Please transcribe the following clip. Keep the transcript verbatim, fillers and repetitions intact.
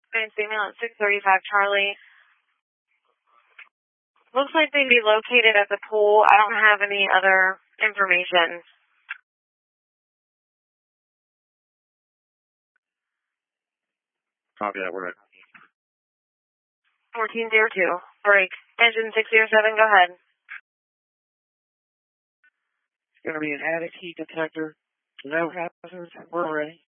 It's female at six thirty-five Charlie. Looks like they'd be located at the pool. I don't have any other information. Copy that, we're at fourteen oh two. Break. Engine six oh seven, go ahead. It's going to be an attic heat detector. No hazards. We're ready.